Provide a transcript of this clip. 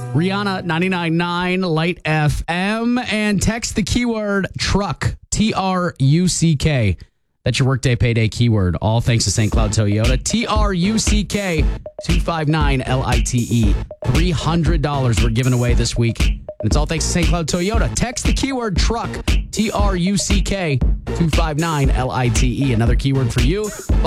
Rihanna 99.9 Light FM, and text the keyword truck, TRUCK. That's your workday payday keyword. All thanks to St. Cloud Toyota. TRUCK 259 LITE. $300 we're giving away this week. And it's all thanks to St. Cloud Toyota. Text the keyword truck, TRUCK 259 LITE. Another keyword for you.